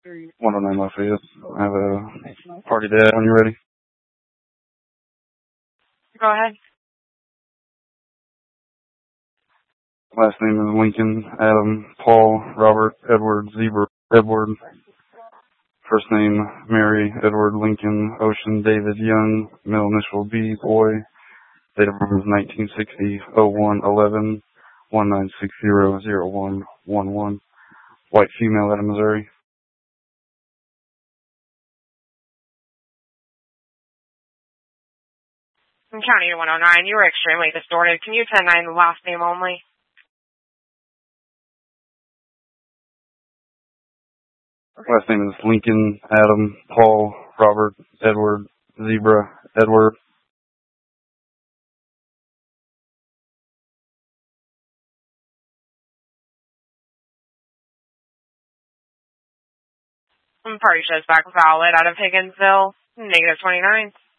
109 Lafayette. I have a party dad when you're ready. Go ahead. Last name is Lincoln, Adam, Paul, Robert, Edward, Zebra, Edward. First name, Mary, Edward, Lincoln, Ocean, David, Young, middle initial B, boy. Date of birth is 1960, 01-11, 1960-0111. White female out of Missouri. I'm counting to 109. You were extremely distorted. Can you 10-9 the last name only? Last name is Lincoln, Adam, Paul, Robert, Edward, Zebra, Edward. Party shows back valid out of Higginsville. -29.